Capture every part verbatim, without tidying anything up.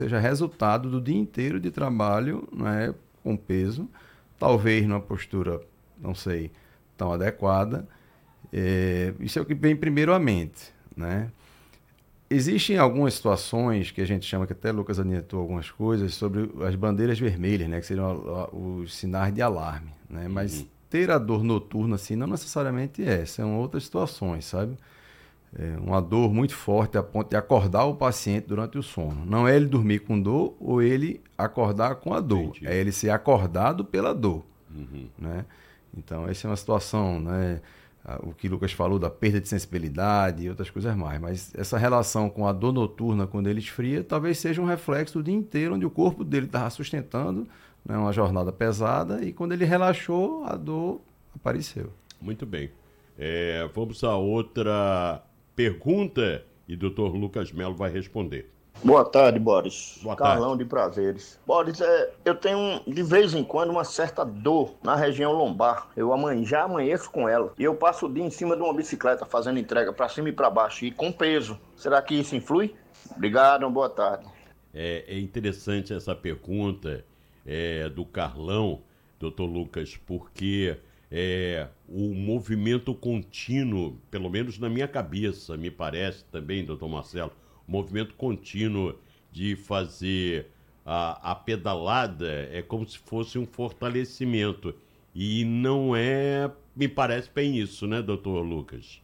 seja resultado do dia inteiro de trabalho, né, com peso, talvez numa postura, não sei, tão adequada. É, isso é o que vem primeiro à mente, né? Existem algumas situações que a gente chama, que até Lucas adiantou algumas coisas, sobre as bandeiras vermelhas, né? Que seriam os sinais de alarme, né? Mas Uhum. ter a dor noturna, assim, não necessariamente é. São outras situações, sabe? É uma dor muito forte a ponto de acordar o paciente durante o sono. Não é ele dormir com dor ou ele acordar com a dor. Entendi. É ele ser acordado pela dor, Uhum. né? Então, essa é uma situação, né? O que o Lucas falou da perda de sensibilidade e outras coisas mais. Mas essa relação com a dor noturna, quando ele esfria, talvez seja um reflexo do dia inteiro, onde o corpo dele estava sustentando, né, uma jornada pesada, e quando ele relaxou, a dor apareceu. Muito bem. É, vamos a outra pergunta e doutor Lucas Melo vai responder. Boa tarde, Boris. Boa tarde. Carlão de Prazeres. Boris, é, eu tenho de vez em quando uma certa dor na região lombar. Eu amanhã, já amanheço com ela. E eu passo o dia em cima de uma bicicleta fazendo entrega para cima e para baixo e com peso. Será que isso influi? Obrigado, boa tarde. É, é interessante essa pergunta é, do Carlão, doutor Lucas, porque é, o movimento contínuo, pelo menos na minha cabeça, me parece também, doutor Marcelo, o movimento contínuo de fazer a, a pedalada é como se fosse um fortalecimento. E não é, me parece bem isso, né, doutor Lucas?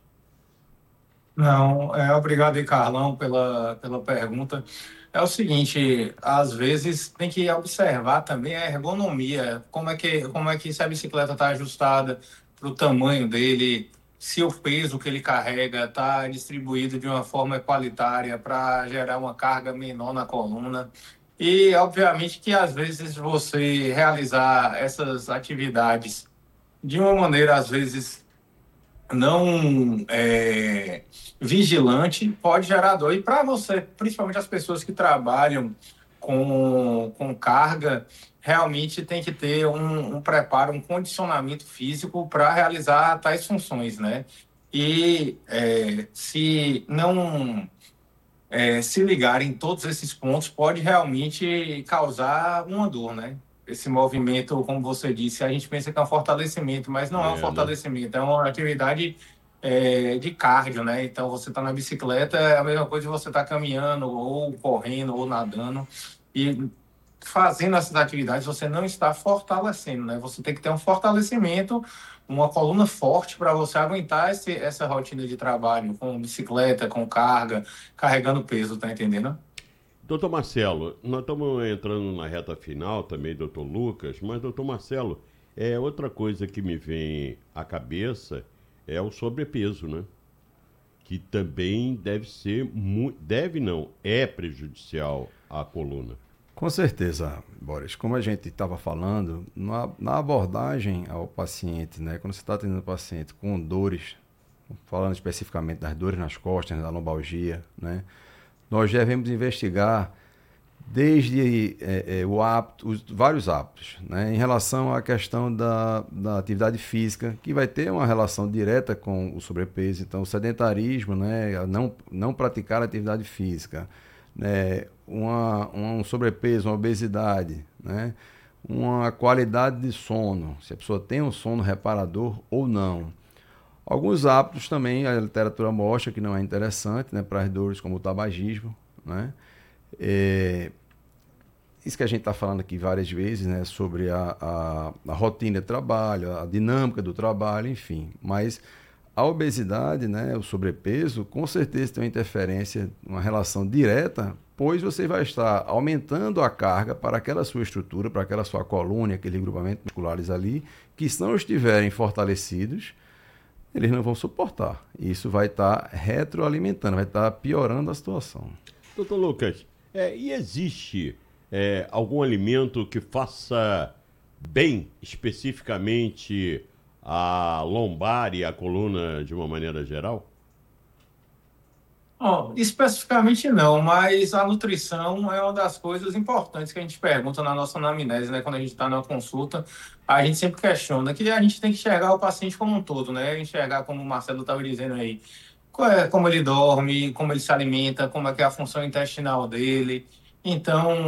Não, é, obrigado aí, Carlão, pela, pela pergunta. É o seguinte, às vezes tem que observar também a ergonomia, como é que, como é que se a bicicleta está ajustada para o tamanho dele, se o peso que ele carrega está distribuído de uma forma equalitária para gerar uma carga menor na coluna. E, obviamente, que às vezes você realizar essas atividades de uma maneira, às vezes, não é, vigilante pode gerar dor. E para você, principalmente as pessoas que trabalham com, com carga, realmente tem que ter um, um preparo, um condicionamento físico para realizar tais funções, né? E é, se não é, se ligar em todos esses pontos, pode realmente causar uma dor, né? Esse movimento, como você disse, a gente pensa que é um fortalecimento, mas não é um É, né? fortalecimento, é uma atividade é, de cardio, né? Então, você está na bicicleta, é a mesma coisa de você estar tá caminhando, ou correndo, ou nadando. E fazendo essas atividades, você não está fortalecendo, né? Você tem que ter um fortalecimento, uma coluna forte para você aguentar esse, essa rotina de trabalho com bicicleta, com carga, carregando peso, tá entendendo? Doutor Marcelo, nós estamos entrando na reta final também, doutor Lucas, mas, doutor Marcelo, é outra coisa que me vem à cabeça é o sobrepeso, né? Que também deve ser, mu- deve não, é prejudicial à coluna. Com certeza, Boris. Como a gente estava falando, na, na abordagem ao paciente, né, quando você está atendendo o paciente com dores, falando especificamente das dores nas costas, da lombalgia, né, nós devemos investigar desde é, é, o hábito, os vários hábitos, né, em relação à questão da, da atividade física, que vai ter uma relação direta com o sobrepeso. Então, o sedentarismo, né, não, não praticar atividade física, né, uma, um sobrepeso, uma obesidade, né, uma qualidade de sono, se a pessoa tem um sono reparador ou não. Alguns hábitos também, a literatura mostra que não é interessante, né, para as dores, como o tabagismo, né? É, isso que a gente está falando aqui várias vezes, né, sobre a, a, a rotina de trabalho, a dinâmica do trabalho, enfim. Mas a obesidade, né, o sobrepeso, com certeza tem uma interferência, uma relação direta, pois você vai estar aumentando a carga para aquela sua estrutura, para aquela sua coluna, aqueles grupamentos musculares ali, que se não estiverem fortalecidos, eles não vão suportar. Isso vai estar retroalimentando, vai estar piorando a situação. Doutor Lucas, é, e existe é, algum alimento que faça bem especificamente a lombar e a coluna de uma maneira geral? Ó, especificamente não, mas a nutrição é uma das coisas importantes que a gente pergunta na nossa anamnese, né? Quando a gente está na consulta, a gente sempre questiona que a gente tem que enxergar o paciente como um todo, né? Enxergar, como o Marcelo estava dizendo aí, qual é- como ele dorme, como ele se alimenta, como é que é a função intestinal dele. Então,